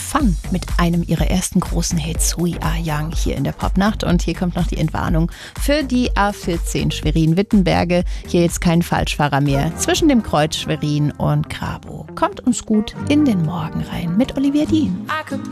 Fun mit einem ihrer ersten großen Hits, We Are Young, hier in der Popnacht. Und hier kommt noch die Entwarnung für die A14 Schwerin-Wittenberge. Hier jetzt kein Falschfahrer mehr zwischen dem Kreuz Schwerin und Grabow. Kommt uns gut in den Morgen rein mit Olivia Dean.